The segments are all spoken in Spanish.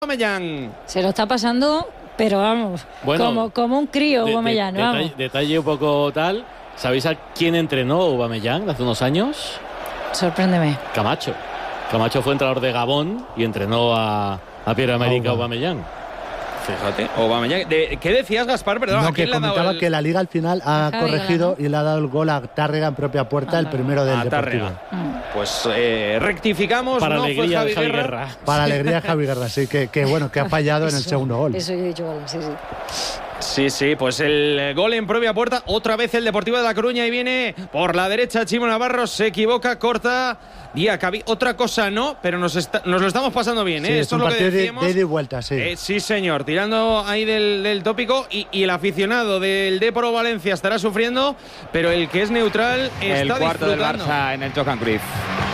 Aubameyang. Se lo está pasando, pero vamos, bueno, como un crío Aubameyang. Detalle un poco tal. ¿Sabéis a quién entrenó Aubameyang hace unos años? Sorpréndeme. Camacho. Camacho fue entrenador de Gabón y entrenó a Pierre-Emerick Aubameyang. Fíjate, Aubameyang. ¿Qué decías, Gaspar? Perdón, no, que comentaba que la Liga al final ha corregido, ¿no? Y le ha dado el gol a Tárrega en propia puerta, el primero del Deportivo. Pues rectificamos. Para no alegría fue de Javi Guerra. Para alegría de Javi Guerra, sí, que bueno, que ha fallado en el segundo gol. Eso yo he dicho, sí. Sí, pues el gol en propia puerta. Otra vez el Deportivo de La Coruña y viene por la derecha Chimo Navarro, se equivoca, corta Diacabí. Otra cosa no, pero nos lo estamos pasando bien, ¿eh? Sí, Esto es lo que decíamos. De ida y vuelta, sí. Sí, señor, tirando ahí del tópico y el aficionado del Depor Valencia estará sufriendo, pero el que es neutral está el cuarto disfrutando. del Barça en el Johan Cruyff.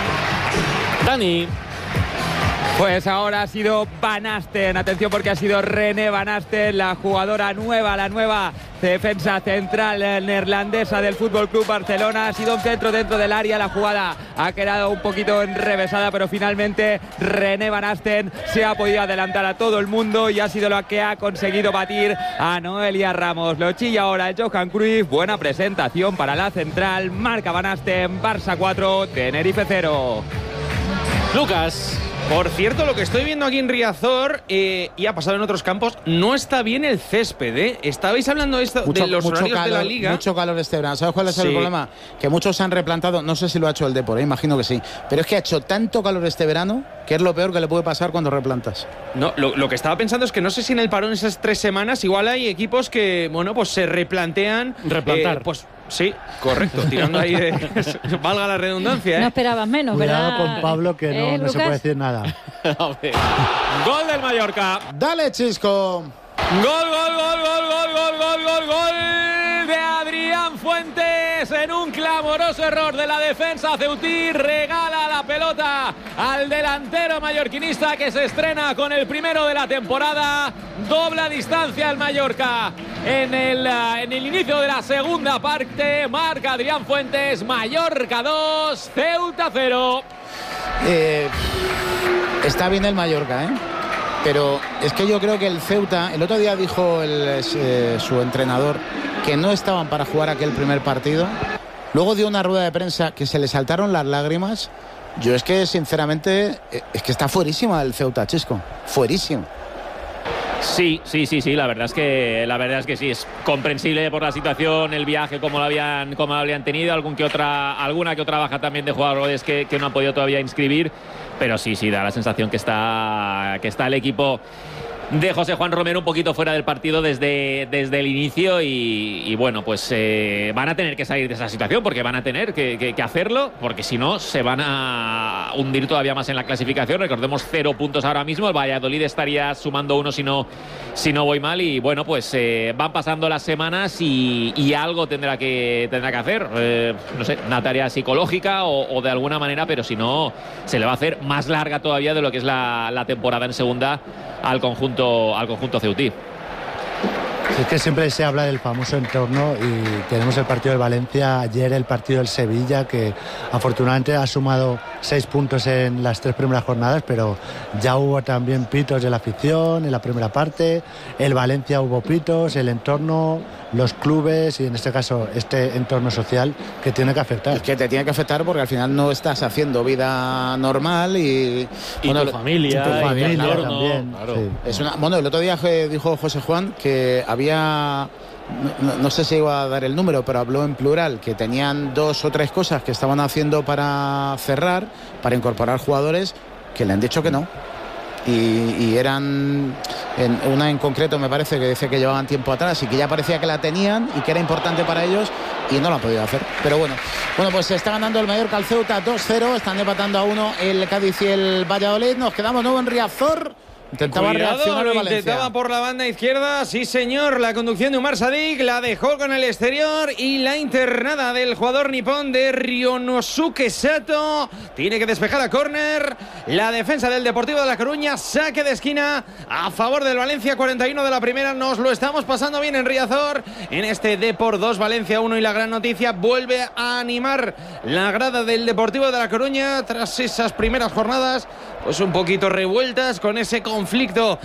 Dani. Pues ahora ha sido Van Asten, atención porque ha sido René Van Asten, la jugadora nueva, la nueva defensa central neerlandesa del Fútbol Club Barcelona. Ha sido un centro dentro del área, la jugada ha quedado un poquito enrevesada, pero finalmente René Van Asten se ha podido adelantar a todo el mundo y ha sido la que ha conseguido batir a Noelia Ramos. Lo chilla ahora el Johan Cruyff, buena presentación para la central, marca Van Asten, Barça 4, Tenerife 0. Lucas. Por cierto, lo que estoy viendo aquí en Riazor y ha pasado en otros campos, no está bien el césped, ¿eh? Estabais hablando de los horarios calor, de la Liga. Mucho calor este verano. ¿Sabes cuál es el problema? Que muchos se han replantado, no sé si lo ha hecho el Depor, imagino que sí, pero es que ha hecho tanto calor este verano que es lo peor que le puede pasar cuando replantas. No, lo que estaba pensando es que no sé si en el parón esas 3 semanas igual hay equipos que, bueno, pues se replantean. Replantar. Pues sí, correcto, tirando ahí de... valga la redundancia, ¿eh? No esperabas menos, Cuidado ¿verdad? con Pablo, que no se puede decir nada. Gol del Mallorca. Dale, Chisco. Gol de Adrián Fuentes en un clamoroso error de la defensa ceutí. Regala la pelota al delantero mallorquinista que se estrena con el primero de la temporada. Dobla distancia al Mallorca en el inicio de la segunda parte. Marca Adrián Fuentes, Mallorca 2, Ceuta 0. Está bien el Mallorca, ¿eh? Pero es que yo creo que el Ceuta, el otro día dijo su entrenador que no estaban para jugar aquel primer partido. Luego dio una rueda de prensa que se le saltaron las lágrimas. Yo es que sinceramente es que está fuerísima el Ceuta, Chisco, fuerísimo. Sí, la verdad es que sí, es comprensible por la situación, el viaje, como lo habían tenido, alguna que otra baja también de jugadores que no han podido todavía inscribir, pero sí, da la sensación que está el equipo de José Juan Romero un poquito fuera del partido desde el inicio y bueno, pues van a tener que salir de esa situación porque van a tener que hacerlo, porque si no se van a hundir todavía más en la clasificación. Recordemos 0 puntos ahora mismo, el Valladolid estaría sumando 1 si no voy mal y bueno, pues van pasando las semanas y algo tendrá que hacer, no sé, una tarea psicológica o de alguna manera, pero si no se le va a hacer más larga todavía de lo que es la temporada en segunda al conjunto ceutí. Es que siempre se habla del famoso entorno y tenemos el partido del Valencia, ayer el partido del Sevilla, que afortunadamente ha sumado 6 puntos en las 3 primeras jornadas, pero ya hubo también pitos de la afición en la primera parte, el Valencia hubo pitos, el entorno, los clubes y en este caso este entorno social que tiene que afectar. Es que te tiene que afectar porque al final no estás haciendo vida normal y bueno, tu familia, también. Claro. Sí. El otro día dijo José Juan que había, no sé si iba a dar el número, pero habló en plural, que tenían 2 o 3 cosas que estaban haciendo para cerrar, para incorporar jugadores, que le han dicho que no. Y eran una en concreto, me parece, que dice que llevaban tiempo atrás y que ya parecía que la tenían y que era importante para ellos y no lo han podido hacer. Pero bueno, pues se está ganando el Mallorca al Ceuta 2-0, están empatando a 1 el Cádiz y el Valladolid. Nos quedamos nuevo en Riazor. Intentaba reaccionar el Valencia. Intentaba por la banda izquierda, sí señor, la conducción de Umar Sadik, la dejó con el exterior y la internada del jugador nipón de Ryonosuke Sato. Tiene que despejar a córner, la defensa del Deportivo de La Coruña, saque de esquina a favor del Valencia, 41 de la primera. Nos lo estamos pasando bien en Riazor, en este Depor 2, Valencia 1 y la gran noticia, vuelve a animar la grada del Deportivo de La Coruña tras esas primeras jornadas pues un poquito revueltas con ese conflicto